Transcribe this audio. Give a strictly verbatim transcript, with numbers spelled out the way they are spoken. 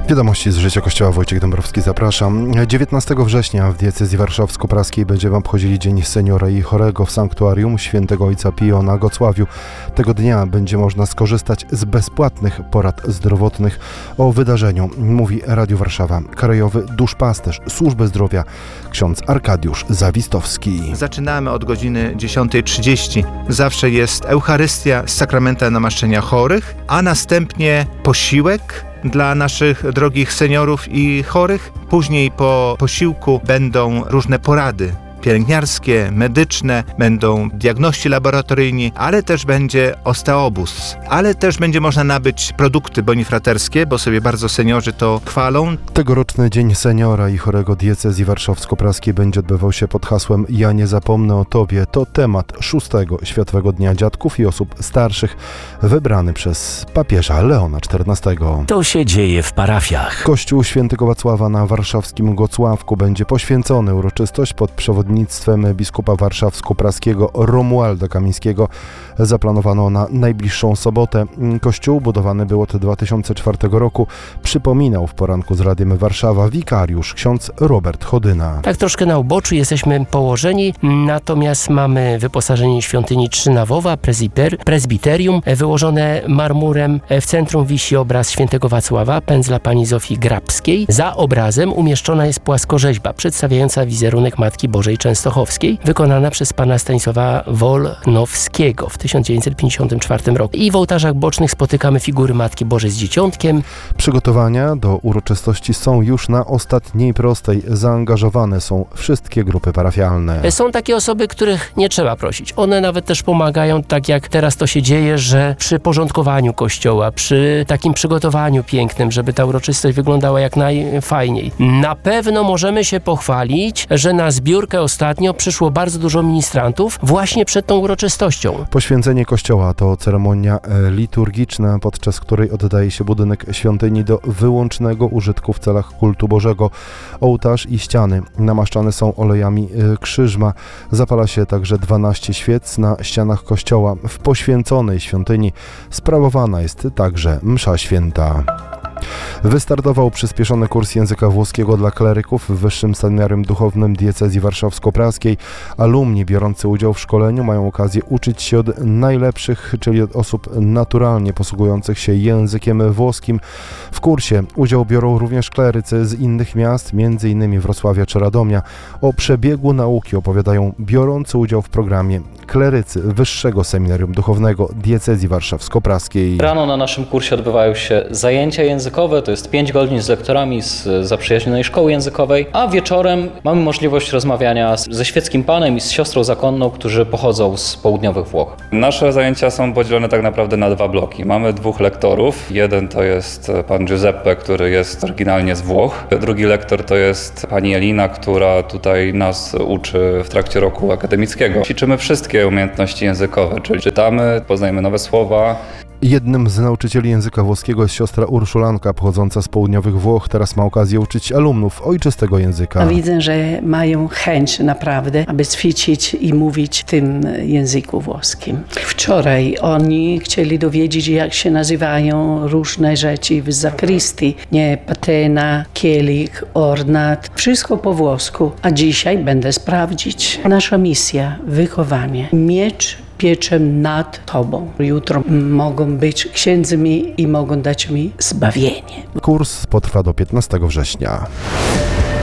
Wiadomości z życia Kościoła. Wojciech Dąbrowski, zapraszam. dziewiętnastego września w diecezji warszawsko-praskiej będziemy obchodzili Dzień Seniora i Chorego w sanktuarium Świętego Ojca Pio na Gocławiu. Tego dnia będzie można skorzystać z bezpłatnych porad zdrowotnych. O wydarzeniu mówi Radio Warszawa krajowy duszpasterz Służby Zdrowia ksiądz Arkadiusz Zawistowski. Zaczynamy od godziny dziesiątej trzydzieści. Zawsze jest Eucharystia z sakramentem namaszczenia chorych, a następnie posiłek dla naszych drogich seniorów i chorych. Później po posiłku będą różne porady pielęgniarskie, medyczne, będą diagności laboratoryjni, ale też będzie osteobus, ale też będzie można nabyć produkty bonifraterskie, bo sobie bardzo seniorzy to chwalą. Tegoroczny Dzień Seniora i Chorego diecezji warszawsko-praskiej będzie odbywał się pod hasłem Ja nie zapomnę o Tobie. To temat szóstego Światowego Dnia Dziadków i Osób Starszych, wybrany przez papieża Leona czternastego. To się dzieje w parafiach. Kościół Świętego Wacława na warszawskim Gocławku będzie poświęcony. Uroczystość pod przewodnictwem biskupa warszawsko-praskiego Romualda Kamińskiego zaplanowano na najbliższą sobotę. Kościół budowany był od dwa tysiące czwartego roku. Przypominał w poranku z Radiem Warszawa wikariusz ksiądz Robert Chodyna. Tak troszkę na uboczu jesteśmy położeni, natomiast mamy wyposażenie świątyni trzynawowa, prezbiter, prezbiterium wyłożone marmurem. W centrum wisi obraz Świętego Wacława, pędzla pani Zofii Grabskiej. Za obrazem umieszczona jest płaskorzeźba przedstawiająca wizerunek Matki Bożej Częstochowskiej, wykonana przez pana Stanisława Wolnowskiego w tysiąc dziewięćset pięćdziesiątym czwartym roku. I w ołtarzach bocznych spotykamy figury Matki Bożej z Dzieciątkiem. Przygotowania do uroczystości są już na ostatniej prostej. Zaangażowane są wszystkie grupy parafialne. Są takie osoby, których nie trzeba prosić. One nawet też pomagają, tak jak teraz to się dzieje, że przy porządkowaniu kościoła, przy takim przygotowaniu pięknym, żeby ta uroczystość wyglądała jak najfajniej. Na pewno możemy się pochwalić, że na zbiórkę ostatnio przyszło bardzo dużo ministrantów właśnie przed tą uroczystością. Poświęcenie kościoła to ceremonia liturgiczna, podczas której oddaje się budynek świątyni do wyłącznego użytku w celach kultu Bożego. Ołtarz i ściany namaszczane są olejami krzyżma. Zapala się także dwanaście świec na ścianach kościoła. W poświęconej świątyni sprawowana jest także msza święta. Wystartował przyspieszony kurs języka włoskiego dla kleryków w Wyższym Seminarium Duchownym Diecezji Warszawsko-Praskiej. Alumni biorący udział w szkoleniu mają okazję uczyć się od najlepszych, czyli od osób naturalnie posługujących się językiem włoskim. W kursie udział biorą również klerycy z innych miast, między innymi Wrocławia czy Radomia. O przebiegu nauki opowiadają biorący udział w programie klerycy Wyższego Seminarium Duchownego Diecezji Warszawsko-Praskiej. Rano na naszym kursie odbywają się zajęcia językowe, to jest pięć godzin z lektorami z zaprzyjaźnionej szkoły językowej, a wieczorem mamy możliwość rozmawiania ze świeckim panem i z siostrą zakonną, którzy pochodzą z południowych Włoch. Nasze zajęcia są podzielone tak naprawdę na dwa bloki. Mamy dwóch lektorów. Jeden to jest pan Giuseppe, który jest oryginalnie z Włoch. Drugi lektor to jest pani Elina, która tutaj nas uczy w trakcie roku akademickiego. Ćwiczymy wszystkie umiejętności językowe, czyli czytamy, poznajemy nowe słowa. Jednym z nauczycieli języka włoskiego jest siostra Urszulanka, pochodząca z południowych Włoch. Teraz ma okazję uczyć alumnów ojczystego języka. A widzę, że mają chęć naprawdę, aby ćwiczyć i mówić w tym języku włoskim. Wczoraj oni chcieli dowiedzieć, jak się nazywają różne rzeczy w zakrystii. Nie, patena, kielich, ornat, wszystko po włosku. A dzisiaj będę sprawdzić. Nasza misja, wychowanie, miecz pieczem nad Tobą. Jutro mogą być księdzmi i mogą dać mi zbawienie. Kurs potrwa do piętnastego września.